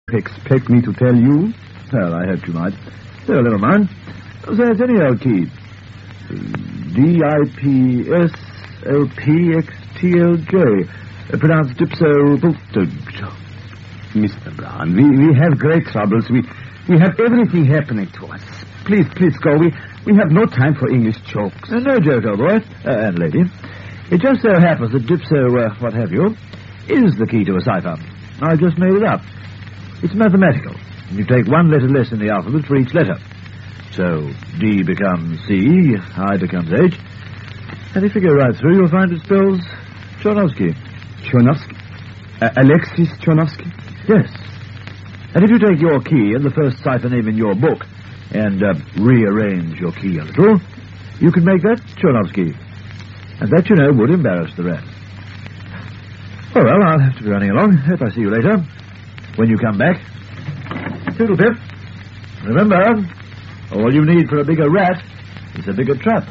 expect me to tell you? Well, I hoped you might. Still, never mind. So it's any old key. DIPSLPXTLJ. Pronounced Dipso-Voltage. Mr. Brown, we have great troubles. We have everything happening to us. Please go. We have no time for English jokes. No joke, old boy. And lady. It just so happens that Dipso, what have you, is the key to a cipher. I just made it up. It's mathematical. You take one letter less in the alphabet for each letter. So D becomes C, I becomes H. And if you go right through, you'll find it spells Chornovsky. Chornovsky? Alexis Chornovsky? Yes. And if you take your key and the first cipher name in your book and rearrange your key a little, you can make that Chornovsky. And that, you know, would embarrass the rest. Oh, well, I'll have to be running along. Hope I see you later. When you come back. Toodle-pip. Remember, all you need for a bigger rat is a bigger trap.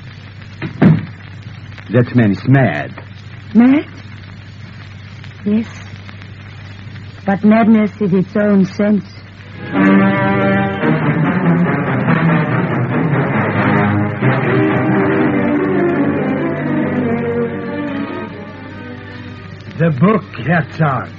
That man is mad. Mad? Yes. But madness is its own sense. The book, Herzog.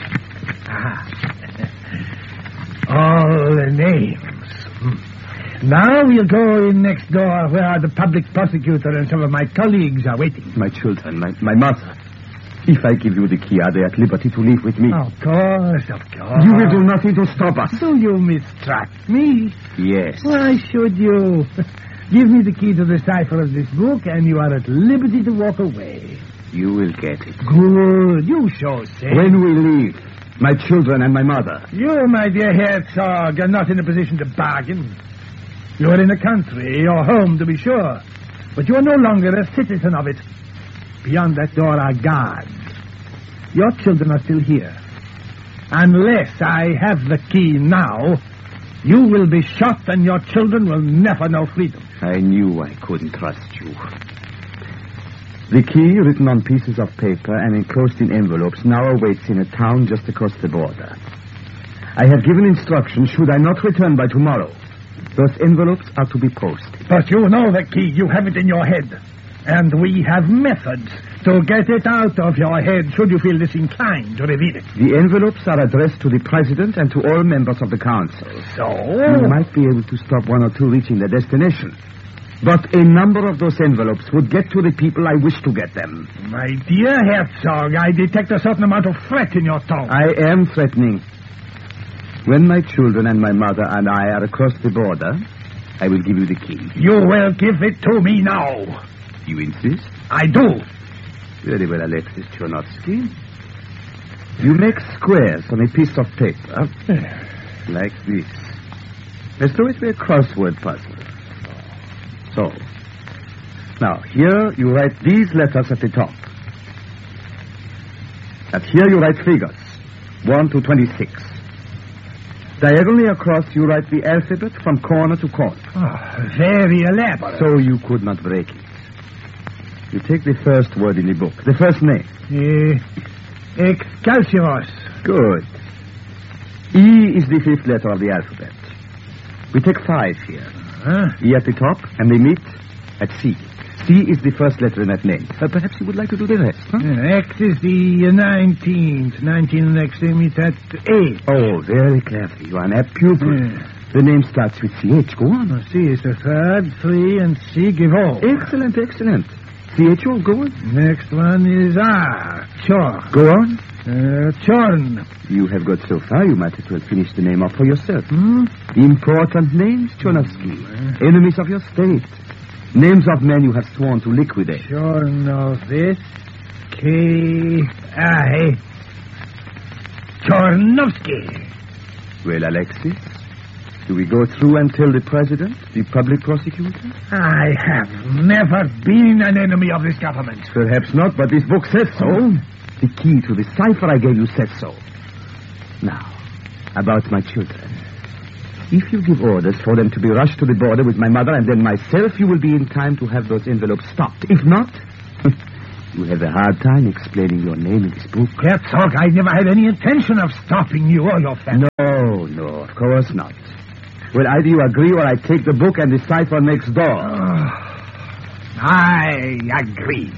All the names. Now we'll go in next door where the public prosecutor and some of my colleagues are waiting. My children, my mother. If I give you the key, are they at liberty to leave with me? Of course. You will do nothing to stop us. Do you mistrust me? Yes. Why should you? Give me the key to the cipher of this book, and you are at liberty to walk away. You will get it. Good. You show sense. When we leave, my children and my mother. You, my dear Herzog, are not in a position to bargain. You're in the country, your home, to be sure. But you're no longer a citizen of it. Beyond that door are guards. Your children are still here. Unless I have the key now, you will be shot and your children will never know freedom. I knew I couldn't trust you. The key, written on pieces of paper and enclosed in envelopes, now awaits in a town just across the border. I have given instructions should I not return by tomorrow. Those envelopes are to be posted. But you know the key. You have it in your head. And we have methods to get it out of your head should you feel disinclined to reveal it. The envelopes are addressed to the president and to all members of the council. So? You might be able to stop one or two reaching their destination. But a number of those envelopes would get to the people I wish to get them. My dear Herzog, I detect a certain amount of threat in your tone. I am threatening. When my children and my mother and I are across the border, I will give you the key. You will give it to me now. You insist? I do. Very well, Alexis Chornovsky. You make squares on a piece of paper, like this. As though it were a crossword puzzle. So, now, here you write these letters at the top. And here you write figures, 1 to 26. Diagonally across, you write the alphabet from corner to corner. Oh, very elaborate. So you could not break it. You take the first word in the book, the first name. Excelsior. Good. E is the fifth letter of the alphabet. We take 5 here. E at the top, and they meet at C. C is the first letter in that name. Perhaps you would like to do the rest, huh? X is the 19th. 19 and X, they meet at A. Oh, very clever. You are an apt pupil. The name starts with CH. Go on. C is the third, 3, and C give O. Excellent, excellent. CHO, go on. Next one is R. Chor. Go on. Chorn. You have got so far, you might as well finish the name off for yourself. Important names, Chornovsky. Enemies of your state. Names of men you have sworn to liquidate. Chornovitz. K.I. Chornovsky. Well, Alexis, do we go through and tell the president, the public prosecutor? I have never been an enemy of this government. Perhaps not, but this book says so. The key to the cipher I gave you says so. Now, about my children. If you give orders for them to be rushed to the border with my mother and then myself, you will be in time to have those envelopes stopped. If not, You have a hard time explaining your name in this book. Herzog, I never had any intention of stopping you or your family. No, of course not. Well, either you agree or I take the book and decipher next door. I agree.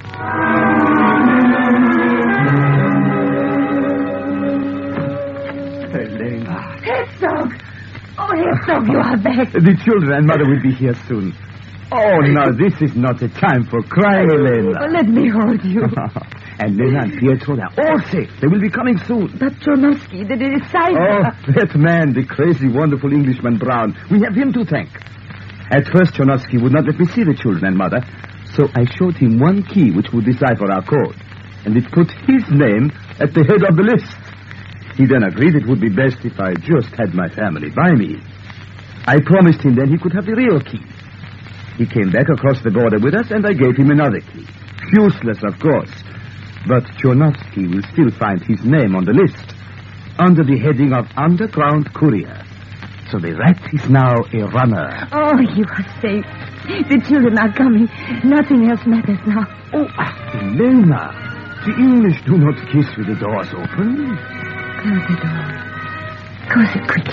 Elena. Herzog! Oh, Herzog, you are back. The children and mother will be here soon. Oh, no, this is not a time for crying, Elena. Let me hold you. And Lena and Pietro, they're all safe. They will be coming soon. But Chornovsky, the decipher. Oh, that man, the crazy, wonderful Englishman, Brown. We have him to thank. At first, Chornovsky would not let me see the children and mother, so I showed him one key which would decipher our code, and it put his name at the head of the list. He then agreed it would be best if I just had my family by me. I promised him then he could have the real key. He came back across the border with us, and I gave him another key. Useless, of course. But Chornovsky will still find his name on the list, under the heading of Underground Courier. So the rat is now a runner. Oh, you are safe. The children are coming. Nothing else matters now. Oh, Elena, the English do not kiss with the doors open. Close the door. Close it quickly.